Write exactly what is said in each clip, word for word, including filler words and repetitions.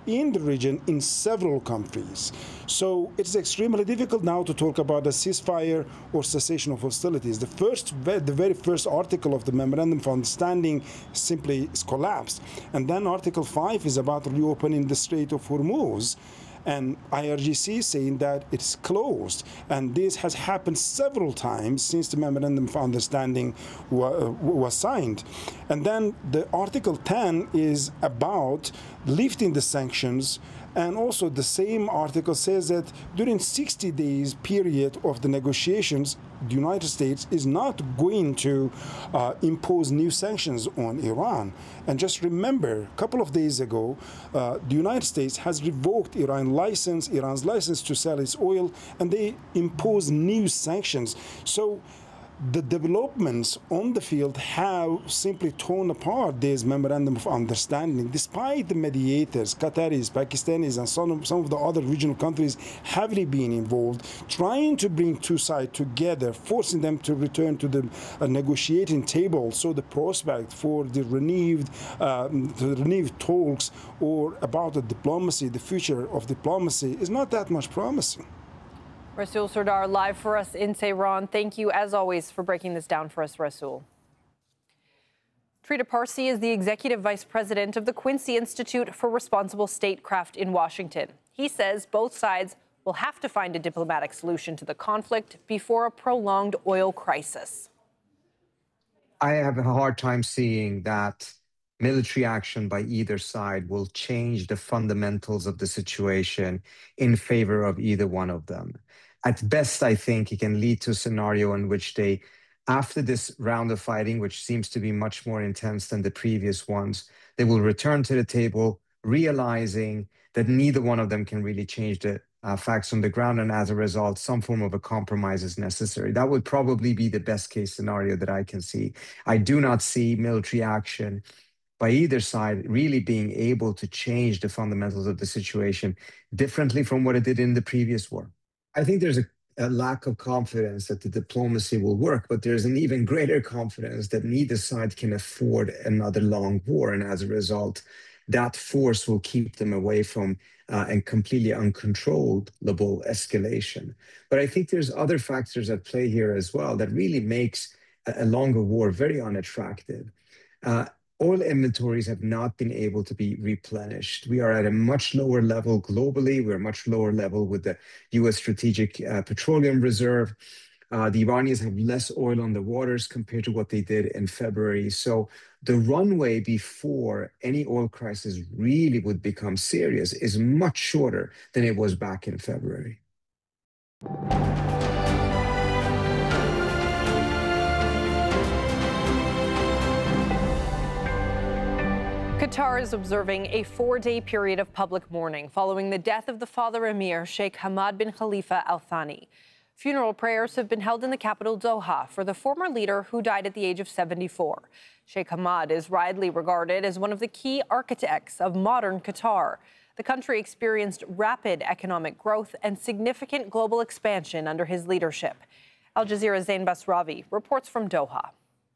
in the region in several countries. So it's extremely difficult now to talk about a ceasefire or cessation of hostilities. The first, the very first article of the Memorandum of Understanding simply is collapsed. And then Article five is about reopening the Strait of Hormuz. And I R G C saying that it's closed. And this has happened several times since the Memorandum of Understanding wa was signed. And then the Article ten is about lifting the sanctions. And also the same article says that during sixty days period of the negotiations, the United States is not going to uh, impose new sanctions on Iran. And just remember, a couple of days ago, uh, the United States has revoked Iran's license, Iran's license to sell its oil, and they imposed new sanctions. So the developments on the field have simply torn apart this Memorandum of Understanding, despite the mediators, Qataris, Pakistanis, and some of, some of the other regional countries heavily being involved, trying to bring two sides together, forcing them to return to the uh, negotiating table. So the prospect for the renewed, uh, the renewed talks or about the diplomacy, the future of diplomacy, is not that much promising. Rasul Sardar live for us in Tehran. Thank you, as always, for breaking this down for us, Rasul. Trita Parsi is the executive vice president of the Quincy Institute for Responsible Statecraft in Washington. He says both sides will have to find a diplomatic solution to the conflict before a prolonged oil crisis. I have a hard time seeing that military action by either side will change the fundamentals of the situation in favor of either one of them. At best, I think it can lead to a scenario in which they, after this round of fighting, which seems to be much more intense than the previous ones, they will return to the table, realizing that neither one of them can really change the uh, facts on the ground, and as a result, some form of a compromise is necessary. That would probably be the best case scenario that I can see. I do not see military action by either side really being able to change the fundamentals of the situation differently from what it did in the previous war. I think there's a, a lack of confidence that the diplomacy will work, but there's an even greater confidence that neither side can afford another long war. And as a result, that force will keep them away from uh, a completely uncontrollable escalation. But I think there's other factors at play here as well that really makes a, a longer war very unattractive. Uh, Oil inventories have not been able to be replenished. We are at a much lower level globally. We're much lower level with the U S Strategic uh, Petroleum Reserve. Uh, the Iranians have less oil on the waters compared to what they did in February. So the runway before any oil crisis really would become serious is much shorter than it was back in February. Qatar is observing a four-day period of public mourning following the death of the father emir, Sheikh Hamad bin Khalifa Al Thani. Funeral prayers have been held in the capital Doha for the former leader who died at the age of seventy-four. Sheikh Hamad is widely regarded as one of the key architects of modern Qatar. The country experienced rapid economic growth and significant global expansion under his leadership. Al Jazeera's Zain Basravi reports from Doha.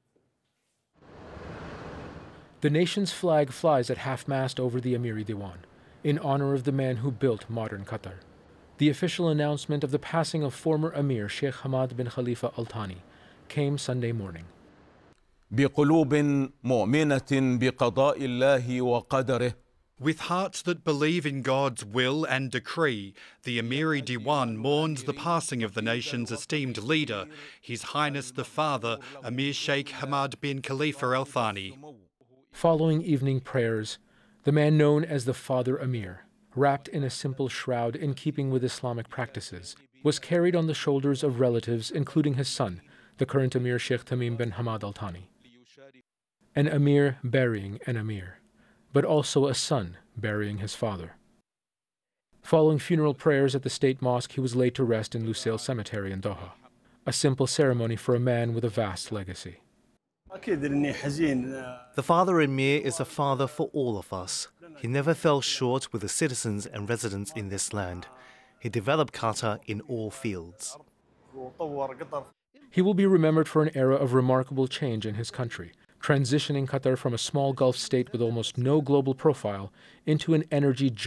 The nation's flag flies at half-mast over the Amiri Diwan, in honor of the man who built modern Qatar. The official announcement of the passing of former Emir Sheikh Hamad bin Khalifa Al Thani came Sunday morning. بقلوب مؤمنة بقضاء الله وقدره. With hearts that believe in God's will and decree, the Amiri Diwan mourns the passing of the nation's esteemed leader, His Highness the Father, Emir Sheikh Hamad bin Khalifa Al Thani. Following evening prayers, the man known as the Father Emir, wrapped in a simple shroud in keeping with Islamic practices, was carried on the shoulders of relatives, including his son, the current Emir Sheikh Tamim bin Hamad Al Thani. An Emir burying an Emir, but also a son burying his father. Following funeral prayers at the state mosque, he was laid to rest in Lusail Cemetery in Doha, a simple ceremony for a man with a vast legacy. The Father Emir is a father for all of us. He never fell short with the citizens and residents in this land. He developed Qatar in all fields. He will be remembered for an era of remarkable change in his country, transitioning Qatar from a small Gulf state with almost no global profile into an energy